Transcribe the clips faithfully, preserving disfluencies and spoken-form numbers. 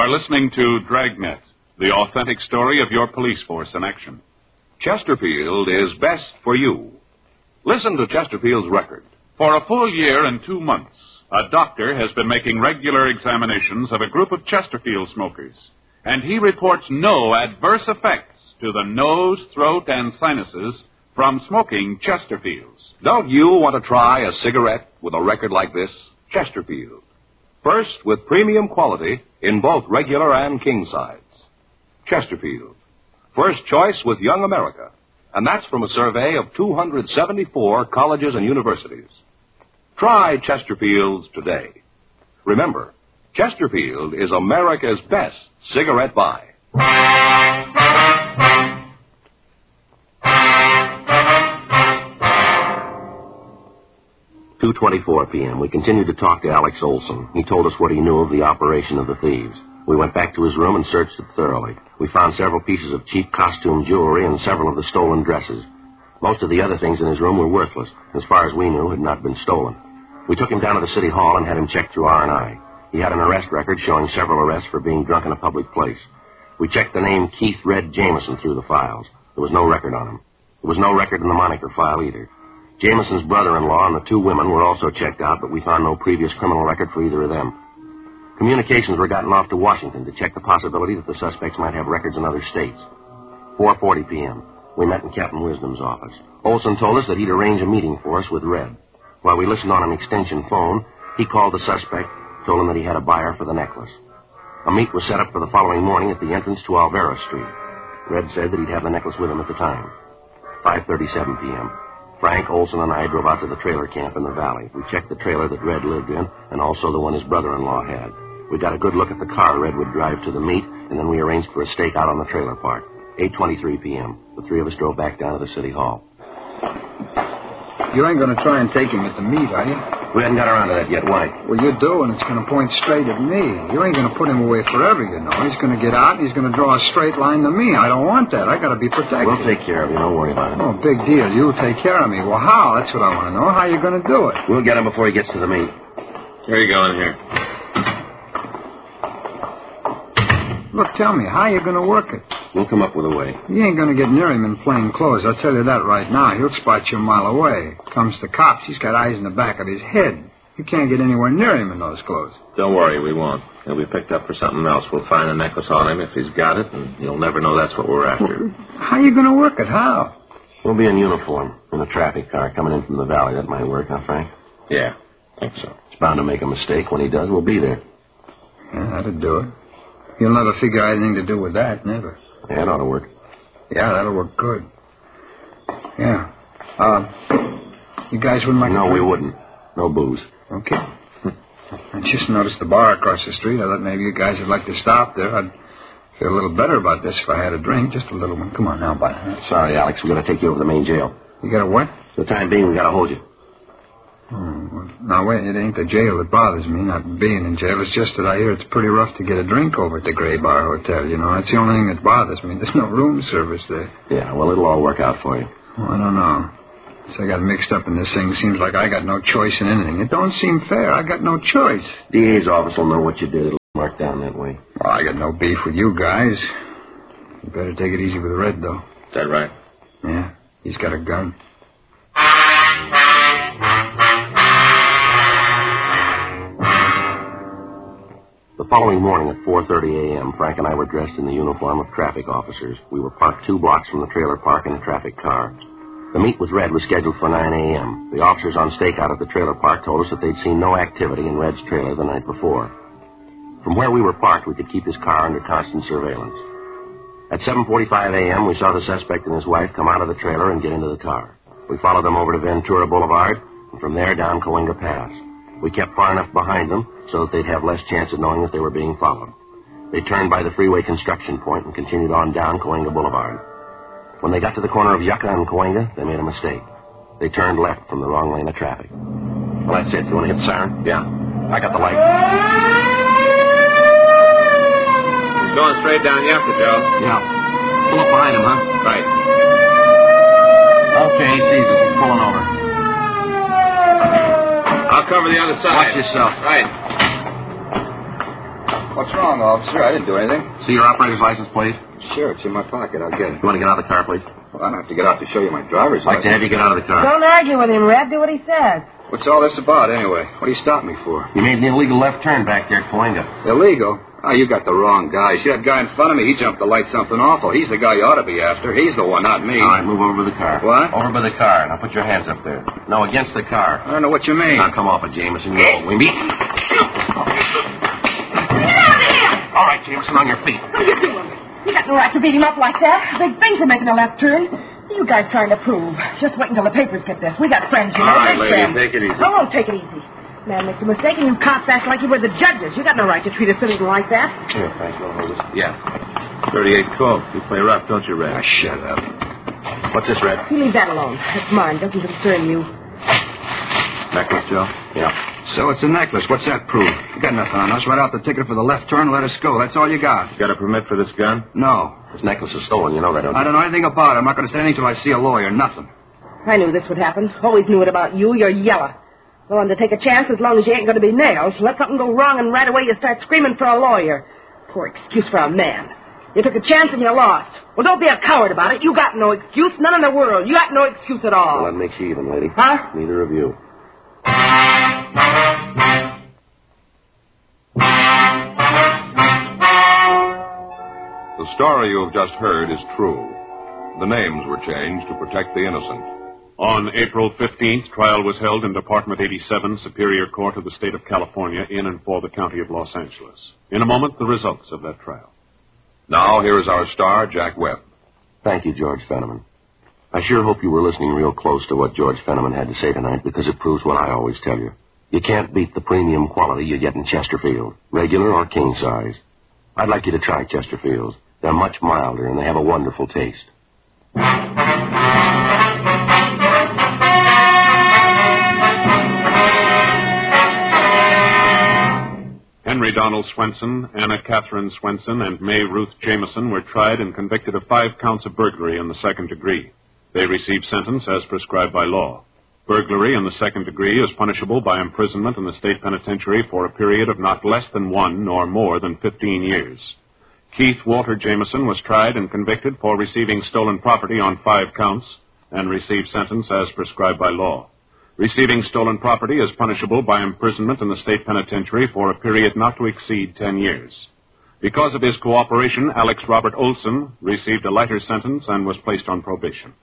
are listening to Dragnet, the authentic story of your police force in action. Chesterfield is best for you. Listen to Chesterfield's record. For a full year and two months, a doctor has been making regular examinations of a group of Chesterfield smokers, and he reports no adverse effects to the nose, throat, and sinuses from smoking Chesterfields. Don't you want to try a cigarette with a record like this? Chesterfield. First, with premium quality in both regular and king size. Chesterfield. First choice with Young America. And that's from a survey of two hundred seventy-four colleges and universities. Try Chesterfields today. Remember, Chesterfield is America's best cigarette buy. two twenty-four p.m. We continued to talk to Alex Olson. He told us what he knew of the operation of the thieves. We went back to his room and searched it thoroughly. We found several pieces of cheap costume jewelry and several of the stolen dresses. Most of the other things in his room were worthless. As far as we knew, had not been stolen. We took him down to the city hall and had him checked through R and I. He had an arrest record showing several arrests for being drunk in a public place. We checked the name Keith Red Jameson through the files. There was no record on him. There was no record in the moniker file either. Jameson's brother-in-law and the two women were also checked out, but we found no previous criminal record for either of them. Communications were gotten off to Washington to check the possibility that the suspects might have records in other states. four forty p.m. We met in Captain Wisdom's office. Olson told us that he'd arrange a meeting for us with Red. While we listened on an extension phone, he called the suspect, told him that he had a buyer for the necklace. A meet was set up for the following morning at the entrance to Alvera Street. Red said that he'd have the necklace with him at the time. five thirty-seven p.m. Frank, Olson, and I drove out to the trailer camp in the valley. We checked the trailer that Red lived in and also the one his brother-in-law had. We got a good look at the car Red would drive to the meet, and then we arranged for a stakeout on the trailer park. eight twenty-three p.m. The three of us drove back down to the city hall. You ain't going to try and take him at the meet, are you? We hadn't got around to that yet. Why? Well, you do, and it's going to point straight at me. You ain't going to put him away forever, you know. He's going to get out, and he's going to draw a straight line to me. I don't want that. I got to be protected. We'll take care of you. Don't worry about it. Oh, big deal. You take care of me. Well, how? That's what I want to know. How you going to do it? We'll get him before he gets to the meet. Here you go in here. Look, tell me, how you going to work it? We'll come up with a way. You ain't going to get near him in plain clothes. I'll tell you that right now. He'll spot you a mile away. Comes to cops, he's got eyes in the back of his head. You can't get anywhere near him in those clothes. Don't worry, we won't. He'll be picked up for something else. We'll find a necklace on him if he's got it, and you'll never know that's what we're after. Well, how you going to work it? How? We'll be in uniform in a traffic car coming in from the valley. That might work, huh, Frank? Yeah, I think so. He's bound to make a mistake. When he does, we'll be there. Yeah, that'll do it. You'll never figure out anything to do with that, never. Yeah, it ought to work. Yeah, that'll work good. Yeah. Uh, you guys wouldn't like No, to we wouldn't. No booze. Okay. I just noticed the bar across the street. I thought maybe you guys would like to stop there. I'd feel a little better about this if I had a drink. Just a little one. Come on now, bud. Sorry, Alex. We're going to take you over to the main jail. You got a what? For the time being, we got to hold you. Oh, well, now, wait. It ain't the jail that bothers me, not being in jail. It's just that I hear it's pretty rough to get a drink over at the Gray Bar Hotel, you know. That's the only thing that bothers me. There's no room service there. Yeah, well, it'll all work out for you. Well, I don't know. So I got mixed up in this thing. Seems like I got no choice in anything. It don't seem fair. I got no choice. D A's office will know what you did. It'll mark down that way. Well, I got no beef with you guys. You better take it easy with Red, though. Is that right? Yeah, he's got a gun. The following morning at four thirty a.m., Frank and I were dressed in the uniform of traffic officers. We were parked two blocks from the trailer park in a traffic car. The meet with Red was scheduled for nine a.m. The officers on stakeout at the trailer park told us that they'd seen no activity in Red's trailer the night before. From where we were parked, we could keep his car under constant surveillance. At seven forty-five a.m., we saw the suspect and his wife come out of the trailer and get into the car. We followed them over to Ventura Boulevard, and from there down Coahuila Pass. We kept far enough behind them so that they'd have less chance of knowing that they were being followed. They turned by the freeway construction point and continued on down Coahuila Boulevard. When they got to the corner of Yucca and Coahuila, they made a mistake. They turned left from the wrong lane of traffic. Well, that's it. You want to hit the siren? Yeah. I got the light. He's going straight down Yucca, Joe. Yeah. Pull up behind him, huh? Right. Okay, he sees us. He's pulling over. I'll cover the other side. Watch yourself. Right. What's wrong, officer? I didn't do anything. See your operator's license, please? Sure, it's in my pocket. I'll get it. You want to get out of the car, please? Well, I don't have to get out to show you my driver's I'd like license. to have you get out of the car. Don't argue with him, Red. Do what he says. What's all this about, anyway? What do you stop me for? You made an illegal left turn back there at Coenga. Illegal? Oh, you got the wrong guy. See that guy in front of me? He jumped the light something awful. He's the guy you ought to be after. He's the one, not me. All right, move over by the car. What? Over by the car. Now put your hands up there. No, against the car. I don't know what you mean. Now come off it, Jameson. You won't win me. Get out of here! All right, Jameson, on your feet. What are you doing? You got no right to beat him up like that. Big thing for making a left turn. What are you guys trying to prove? Just wait until the papers get this. We got friends, you know. All right, big lady, friends. take it easy. I won't take it easy. Man makes a mistake and you cops act like you were the judges. You got no right to treat a citizen like that. Here, thanks. I'll hold this. Yeah. thirty-eight Colt. You play rough, don't you, Red? Ah, shut up. What's this, Red? You leave that alone. That's mine. Doesn't concern you. Necklace, Joe? Yeah. So it's a necklace. What's that prove? You got nothing on us. Write out the ticket for the left turn and let us go. That's all you got. You got a permit for this gun? No. This necklace is stolen. You know that, don't you? I don't know anything about it. I'm not going to say anything till I see a lawyer. Nothing. I knew this would happen. Always knew it about you. You're yellow. Willing to take a chance as long as you ain't going to be nailed. Let something go wrong and right away you start screaming for a lawyer. Poor excuse for a man. You took a chance and you lost. Well, don't be a coward about it. You got no excuse. None in the world. You got no excuse at all. Well, that makes you even, lady. Huh? Neither of you. The story you have just heard is true. The names were changed to protect the innocent. On April fifteenth, trial was held in Department eighty-seven, Superior Court of the State of California, in and for the County of Los Angeles. In a moment, the results of that trial. Now, here is our star, Jack Webb. Thank you, George Fenneman. I sure hope you were listening real close to what George Fenneman had to say tonight, because it proves what I always tell you. You can't beat the premium quality you get in Chesterfield, regular or king size. I'd like you to try Chesterfields. They're much milder, and they have a wonderful taste. Henry Donald Swenson, Anna Catherine Swenson, and May Ruth Jameson were tried and convicted of five counts of burglary in the second degree. They received sentence as prescribed by law. Burglary in the second degree is punishable by imprisonment in the state penitentiary for a period of not less than one nor more than fifteen years. Keith Walter Jameson was tried and convicted for receiving stolen property on five counts and received sentence as prescribed by law. Receiving stolen property is punishable by imprisonment in the state penitentiary for a period not to exceed ten years. Because of his cooperation, Alex Robert Olson received a lighter sentence and was placed on probation.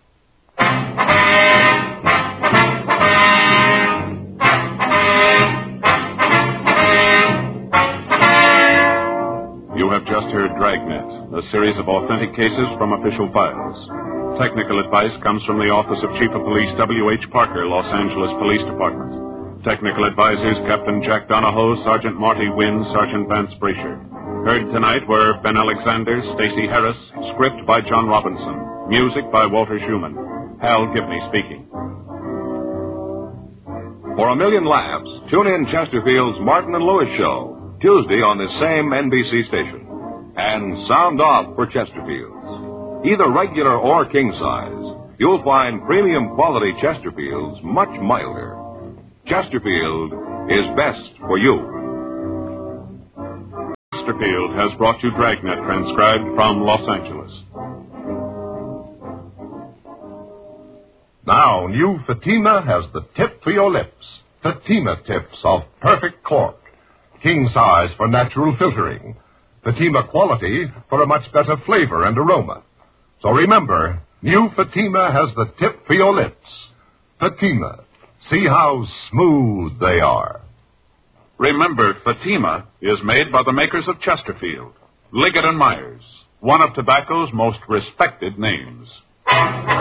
You have just heard Dragnet, a series of authentic cases from official files. Technical advice comes from the Office of Chief of Police W H Parker, Los Angeles Police Department. Technical advisors Captain Jack Donahoe, Sergeant Marty Wynn, Sergeant Vance Brasher. Heard tonight were Ben Alexander, Stacey Harris, script by John Robinson, music by Walter Schumann. Hal Gibney speaking. For a million laughs, tune in Chesterfield's Martin and Lewis Show, Tuesday on this same N B C station. And sound off for Chesterfields. Either regular or king size, you'll find premium quality Chesterfields much milder. Chesterfield is best for you. Chesterfield has brought you Dragnet, transcribed from Los Angeles. Now, new Fatima has the tip for your lips. Fatima tips of perfect cork. King size for natural filtering. Fatima quality for a much better flavor and aroma. So remember, new Fatima has the tip for your lips. Fatima. See how smooth they are. Remember, Fatima is made by the makers of Chesterfield, Liggett and Myers, one of tobacco's most respected names.